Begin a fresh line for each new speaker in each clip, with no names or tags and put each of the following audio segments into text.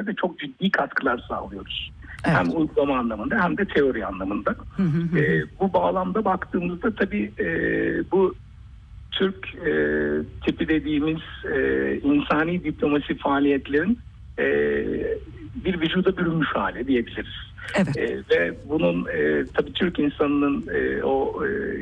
de çok ciddi katkılar sağlıyoruz.
Evet.
Hem uygulama anlamında hem de teori anlamında. Bu bağlamda baktığımızda tabii bu Türk tipi dediğimiz insani diplomasi faaliyetlerin bir vücuda bürünmüş hali diyebiliriz.
Evet.
Ve bunun tabii Türk insanının o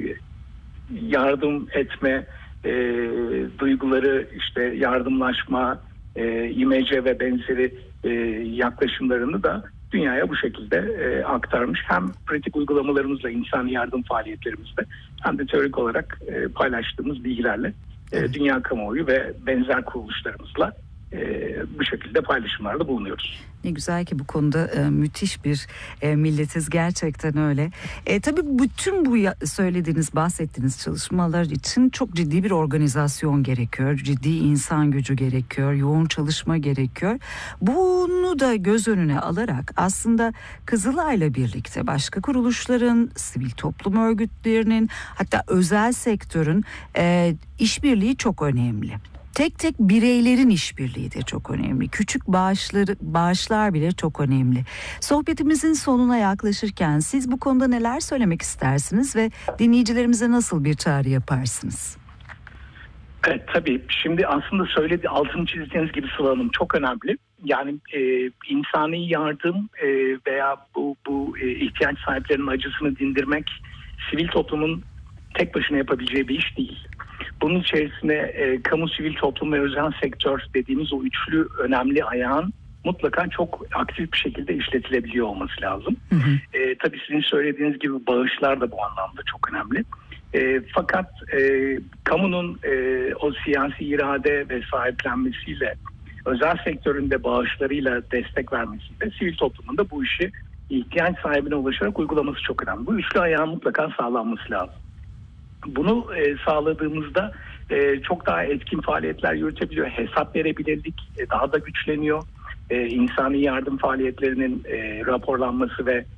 yardım etme duyguları, işte yardımlaşma, imece ve benzeri yaklaşımlarını da dünyaya bu şekilde aktarmış. Hem pratik uygulamalarımızla, insani yardım faaliyetlerimizle hem de teorik olarak paylaştığımız bilgilerle dünya kamuoyu ve benzer kuruluşlarımızla bu şekilde paylaşımlarda bulunuyoruz.
Ne güzel ki bu konuda müthiş bir milletiz, gerçekten öyle. Tabii bütün bu söylediğiniz, bahsettiğiniz çalışmalar için çok ciddi bir organizasyon gerekiyor. Ciddi insan gücü gerekiyor, yoğun çalışma gerekiyor. Bunu da göz önüne alarak aslında Kızılay'la birlikte başka kuruluşların, sivil toplum örgütlerinin, hatta özel sektörün işbirliği çok önemli. Tek tek bireylerin işbirliği de çok önemli. Küçük bağışlar bile çok önemli. Sohbetimizin sonuna yaklaşırken siz bu konuda neler söylemek istersiniz ve dinleyicilerimize nasıl bir çağrı yaparsınız?
Evet, tabii. Şimdi aslında altını çizdiğiniz gibi Sıla Hanım, çok önemli. Yani insani yardım veya bu ihtiyaç sahiplerinin acısını dindirmek sivil toplumun tek başına yapabileceği bir iş değil. Bunun içerisine kamu, sivil toplum ve özel sektör dediğimiz o üçlü önemli ayağın mutlaka çok aktif bir şekilde işletilebiliyor olması lazım. Tabii sizin söylediğiniz gibi bağışlar da bu anlamda çok önemli. Fakat kamunun o siyasi irade ve sahiplenmesiyle, özel sektörün de bağışlarıyla destek vermesiyle sivil toplumun da bu işi ihtiyaç sahibine ulaşarak uygulaması çok önemli. Bu üçlü ayağın mutlaka sağlanması lazım. Bunu sağladığımızda çok daha etkin faaliyetler yürütebiliyor. Hesap verebilirlik daha da güçleniyor. İnsani yardım faaliyetlerinin raporlanması ve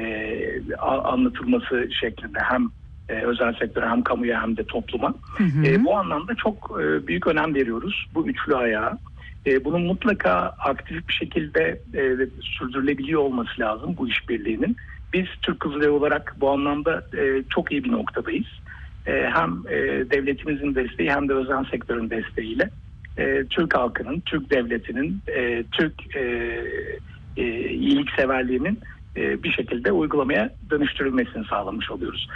anlatılması şeklinde hem özel sektöre hem kamuya hem de topluma. Bu anlamda çok büyük önem veriyoruz bu üçlü ayağa. Bunun mutlaka aktif bir şekilde sürdürülebiliyor olması lazım bu işbirliğinin. Biz Türk Kızılayı olarak bu anlamda çok iyi bir noktadayız. Hem devletimizin desteği hem de özel sektörün desteğiyle Türk halkının, Türk devletinin, Türk iyilikseverliğinin bir şekilde uygulamaya dönüştürülmesini sağlamış oluyoruz.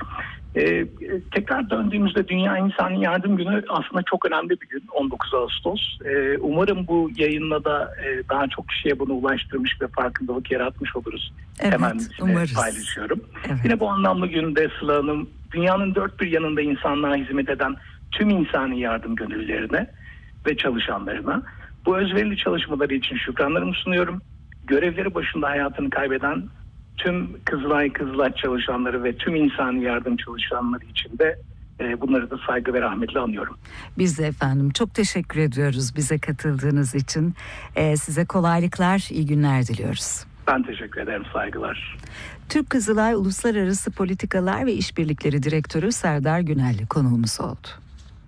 Tekrar döndüğümüzde Dünya İnsani Yardım Günü aslında çok önemli bir gün, 19 Ağustos. Umarım bu yayınla da daha çok kişiye bunu ulaştırmış ve farkındalık yaratmış oluruz.
Evet,
Hemen
umarız.
paylaşıyorum.
Evet.
Yine bu anlamlı günde Sıla Hanım, dünyanın dört bir yanında insanlığa hizmet eden tüm insani yardım gönüllülerine ve çalışanlarına bu özverili çalışmaları için şükranlarımı sunuyorum. Görevleri başında hayatını kaybeden tüm Kızılay çalışanları ve tüm insani yardım çalışanları için de bunları da saygı ve rahmetle anıyorum.
Biz de efendim çok teşekkür ediyoruz bize katıldığınız için. Size kolaylıklar, iyi günler diliyoruz.
Ben teşekkür ederim, saygılar.
Türk Kızılay Uluslararası Politikalar ve İşbirlikleri Direktörü Serdar Günelli konuğumuz oldu.